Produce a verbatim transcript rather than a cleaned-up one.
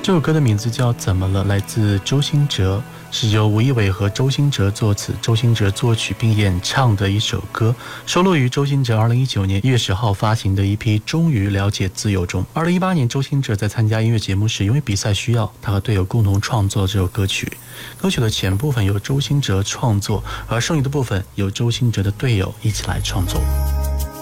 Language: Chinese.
这首歌的名字叫《怎么了》，来自周兴哲，是由吴亦伟和周兴哲作词，周兴哲作曲并演唱的一首歌，收录于周兴哲二零一九年一月十号发行的一批《终于了解自由》中。二零一八年，周兴哲在参加音乐节目时，因为比赛需要，他和队友共同创作这首歌曲。歌曲的前部分由周兴哲创作，而剩余的部分由周兴哲的队友一起来创作。